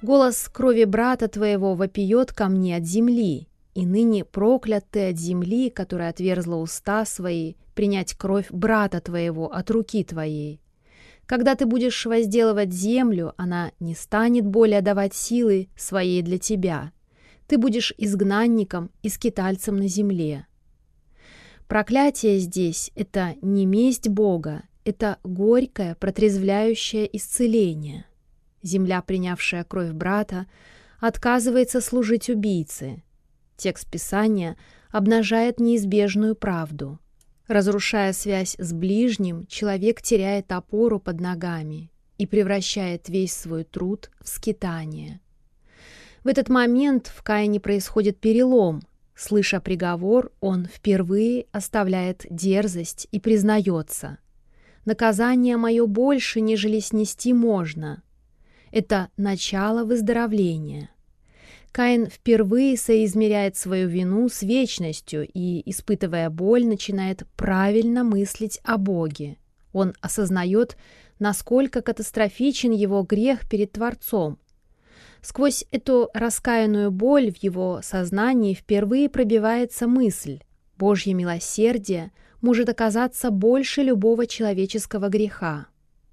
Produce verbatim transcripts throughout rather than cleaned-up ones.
Голос крови брата твоего вопиет ко мне от земли, и ныне проклят ты от земли, которая отверзла уста свои, принять кровь брата твоего от руки твоей. Когда ты будешь возделывать землю, она не станет более давать силы своей для тебя. Ты будешь изгнанником и скитальцем на земле. Проклятие здесь — это не месть Бога, это горькое, протрезвляющее исцеление. Земля, принявшая кровь брата, отказывается служить убийце. Текст Писания обнажает неизбежную правду. Разрушая связь с ближним, человек теряет опору под ногами и превращает весь свой труд в скитание. В этот момент в Каине происходит перелом. Слыша приговор, он впервые оставляет дерзость и признается: «Наказание мое больше, нежели снести можно». Это начало выздоровления. Каин впервые соизмеряет свою вину с вечностью и, испытывая боль, начинает правильно мыслить о Боге. Он осознает, насколько катастрофичен его грех перед Творцом. Сквозь эту раскаянную боль в его сознании впервые пробивается мысль: Божье милосердие может оказаться больше любого человеческого греха.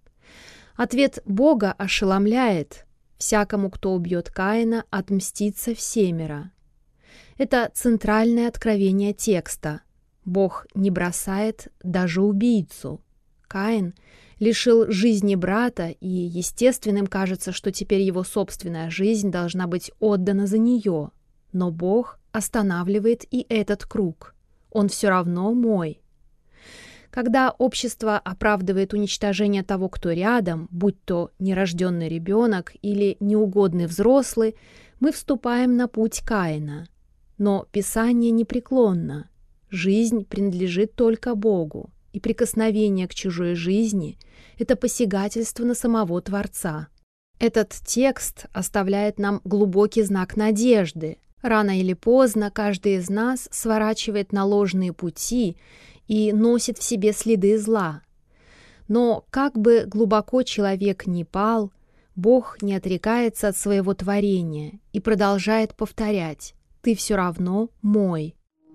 Ответ Бога ошеломляет: всякому, кто убьет Каина, отмстится всемеро. Это центральное откровение текста. Бог не бросает даже убийцу. Каин лишил жизни брата, и естественным кажется, что теперь его собственная жизнь должна быть отдана за нее. Но Бог останавливает и этот круг. Он все равно мой. Когда общество оправдывает уничтожение того, кто рядом, будь то нерожденный ребенок или неугодный взрослый, мы вступаем на путь Каина. Но Писание непреклонно. Жизнь принадлежит только Богу, и прикосновение к чужой жизни — это посягательство на самого Творца. Этот текст оставляет нам глубокий знак надежды. Рано или поздно каждый из нас сворачивает на ложные пути и носит в себе следы зла. Но как бы глубоко человек ни пал, Бог не отрекается от своего творения и продолжает повторять: «Ты все равно мой».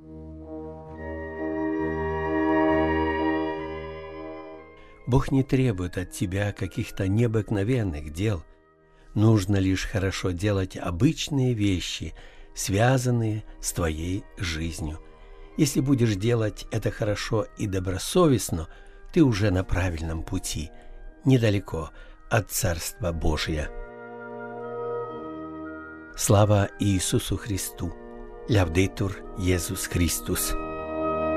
Бог не требует от тебя каких-то необыкновенных дел. Нужно лишь хорошо делать обычные вещи, связанные с твоей жизнью. Если будешь делать это хорошо и добросовестно, ты уже на правильном пути, недалеко от Царства Божия. Слава Иисусу Христу! Лявдетур Иисус Христос!